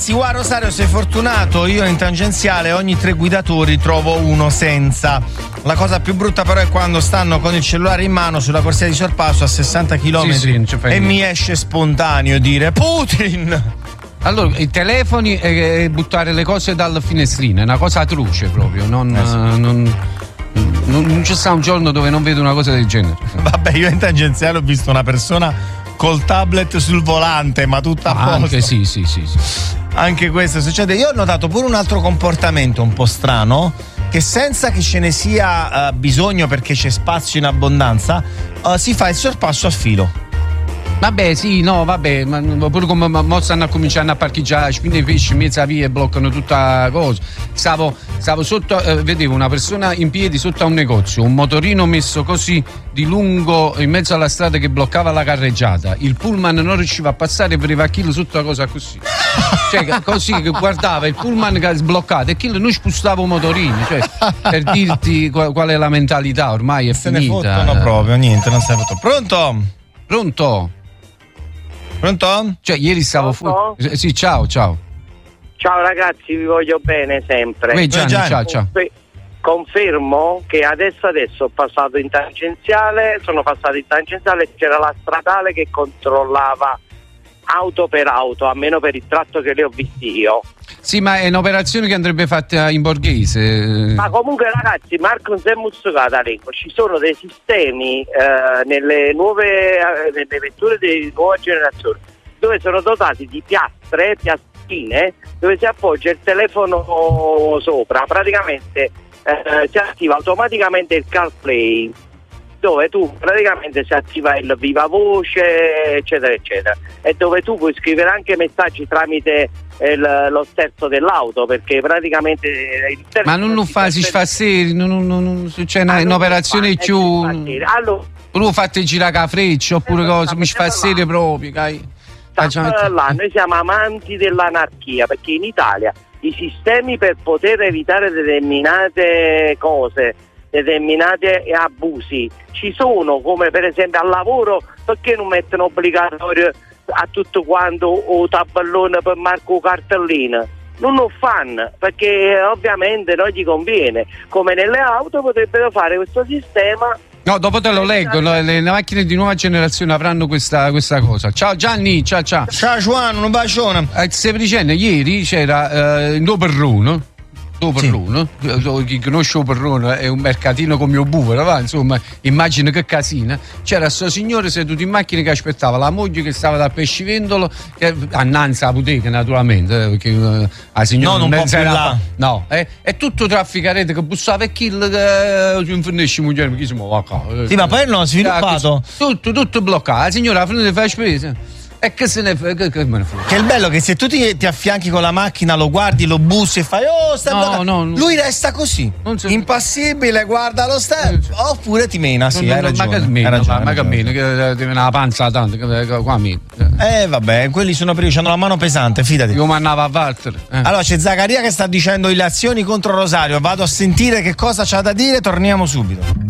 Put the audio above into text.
ragazzi, qua a Rosario sei fortunato, io in tangenziale ogni 3 guidatori trovo uno senza. La cosa più brutta però è quando stanno con il cellulare in mano sulla corsia di sorpasso a 60 km e mi esce spontaneo dire Putin. Allora, i telefoni e buttare le cose dal finestrino è una cosa atroce proprio, non c'è stato un giorno dove non vedo una cosa del genere. Vabbè, io in tangenziale ho visto una persona col tablet sul volante, ma tutta a posto. Anche sì. Anche questo succede. Io ho notato pure un altro comportamento un po' strano, che senza che ce ne sia bisogno perché c'è spazio in abbondanza, si fa il sorpasso a filo. Vabbè, ma pure come mo stanno cominciando a parcheggiare spine pesci in mezzo a via e bloccano tutta la cosa. Stavo sotto, vedevo una persona in piedi sotto a un negozio, un motorino messo così di lungo in mezzo alla strada che bloccava la carreggiata. Il pullman non riusciva a passare e vedeva Achille sotto la cosa così. Cioè, così che guardava il pullman che sbloccato e Achille non spostava un motorino. Cioè, per dirti qual è la mentalità, ormai è finita. Se ne fottono proprio, niente, non si è fatto. Pronto? Cioè, ieri stavo fuori. Sì, ciao. Ciao ragazzi, vi voglio bene sempre. Gianni, ciao. Confermo che adesso sono passato in tangenziale, c'era la stradale che controllava auto per auto, almeno per il tratto che le ho visti io. Sì, ma è un'operazione che andrebbe fatta in borghese. Ma comunque ragazzi, Marco non si è muzzicata l'eco. Ci sono dei sistemi nelle vetture di nuova generazione dove sono dotati di piastrine dove si appoggia il telefono sopra. Praticamente si attiva automaticamente il CarPlay, dove tu praticamente si attiva il viva voce eccetera e dove tu puoi scrivere anche messaggi tramite lo sterzo dell'auto, perché praticamente ma non si fa serio, non c'è un'operazione più allora uno fate girare la freccia oppure cosa mi fa serio proprio noi siamo amanti dell'anarchia, perché in Italia i sistemi per poter evitare determinate cose, determinati abusi ci sono, come per esempio al lavoro, perché non mettono obbligatorio a tutto quanto o tabellone per marco cartellina? Non lo fanno perché ovviamente non gli conviene, come nelle auto potrebbero fare questo sistema. No, dopo te lo leggo, le macchine di nuova generazione avranno questa cosa. Ciao Gianni, ciao. Ciao Giovanni, un bacione. Stai dicendo, ieri c'era il Doperruno. Chi conosce Perrone è un mercatino come il bufalo, va? Insomma, immagino che casina. C'era sto signore seduto in macchina che aspettava la moglie che stava dal pescivendolo, annanzi alla bottega naturalmente, perché la signora non può più là. No, è tutto trafficarete che bussava e kill che ci infernisce moglie, chi si muove qua. Sì, ma poi non ho sviluppato. Tutto bloccato, la signora fa le spese. E che se ne fa? Che me ne frega? Che è il bello che se tu ti affianchi con la macchina, lo guardi, lo bussi e fai no, lui resta così, impassibile, guarda lo oppure ti mena, sì, hai ragione. Ma che meno, che deve una panza tanto, qua meno. Vabbè, quelli sono per io, hanno la mano pesante, fidati. Io mandavo a Walter. Allora c'è Zaccaria che sta dicendo le azioni contro Rosario, vado a sentire che cosa c'ha da dire, torniamo subito.